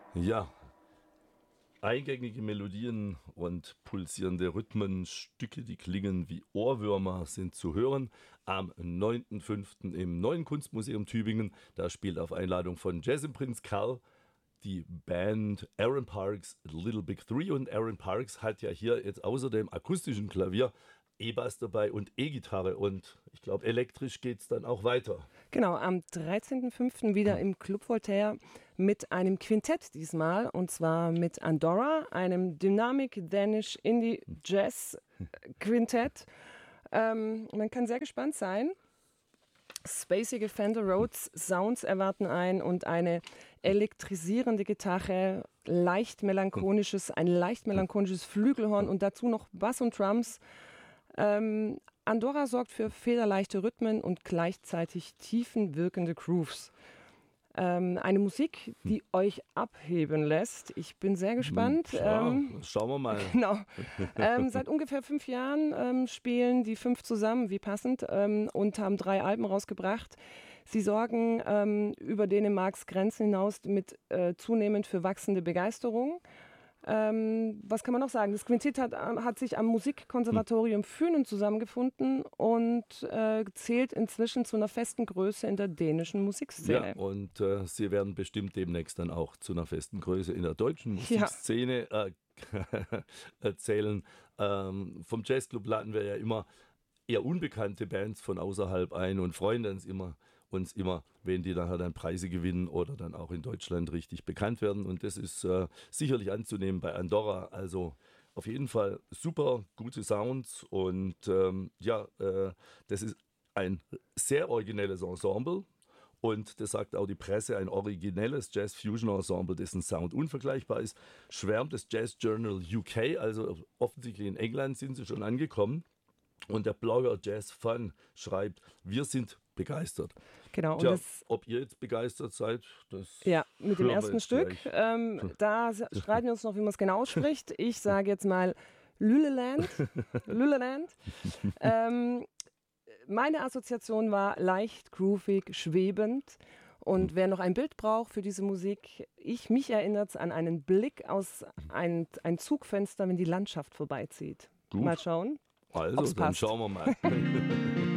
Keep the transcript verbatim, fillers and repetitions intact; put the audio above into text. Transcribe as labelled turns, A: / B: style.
A: Ja, eingängige Melodien und pulsierende Rhythmen, Stücke, die klingen wie Ohrwürmer, sind zu hören. Am neunten fünften im Neuen Kunstmuseum Tübingen. Da spielt auf Einladung von Jazzprinz Karl die Band Aaron Parks Little Big Three. Und Aaron Parks hat ja hier jetzt außer dem akustischen Klavier E-Bass dabei und E-Gitarre. Und ich glaube, elektrisch geht es dann auch weiter.
B: Genau, am dreizehnten fünften wieder im Club Voltaire mit einem Quintett diesmal, und zwar mit Andorra, einem Dynamic Danish Indie Jazz Quintett. Ähm, man kann sehr gespannt sein. Spacige Fender Rhodes Sounds erwarten ein und eine elektrisierende Gitarre, leicht melancholisches, ein leicht melancholisches Flügelhorn und dazu noch Bass und Drums. Ähm, Andorra sorgt für federleichte Rhythmen und gleichzeitig tiefen wirkende Grooves. Ähm, eine Musik, die euch abheben lässt. Ich bin sehr gespannt.
A: Ja,
B: ähm,
A: schauen wir mal.
B: Genau. ähm, seit ungefähr fünf Jahren ähm, spielen die fünf zusammen, wie passend, ähm, und haben drei Alben rausgebracht. Sie sorgen ähm, über Dänemarks Grenzen hinaus mit äh, zunehmend für wachsende Begeisterung. Ähm, was kann man noch sagen? Das Quintett hat, hat sich am Musikkonservatorium Fünen zusammengefunden und äh, zählt inzwischen zu einer festen Größe in der dänischen Musikszene.
A: Ja, und äh, sie werden bestimmt demnächst dann auch zu einer festen Größe in der deutschen Musikszene ja. äh, erzählen. Ähm, vom Jazzclub laden wir ja immer eher unbekannte Bands von außerhalb ein und freuen uns immer, uns immer, wenn die nachher dann Preise gewinnen oder dann auch in Deutschland richtig bekannt werden. Und das ist äh, sicherlich anzunehmen bei Andorra. Also auf jeden Fall super gute Sounds und ähm, ja, äh, das ist ein sehr originelles Ensemble. Und das sagt auch die Presse, ein originelles Jazz-Fusion-Ensemble, dessen Sound unvergleichbar ist, schwärmt das Jazz Journal U K, also offensichtlich in England sind sie schon angekommen. Und der Blogger Jazz Fun schreibt, wir sind begeistert.
B: Genau.
A: Tja,
B: und das,
A: ob ihr jetzt begeistert seid, das
B: ja, mit dem ersten Stück.
A: Gleich.
B: Ähm, da streiten wir uns noch, wie man es genau ausspricht. Ich sage jetzt mal Lüleland. Lüleland. ähm, meine Assoziation war leicht, groovig, schwebend. Und wer noch ein Bild braucht für diese Musik, ich mich erinnert es an einen Blick aus ein, ein Zugfenster, wenn die Landschaft vorbeizieht.
A: Gut.
B: Mal schauen.
A: Also, dann
B: passt.
A: schauen wir mal.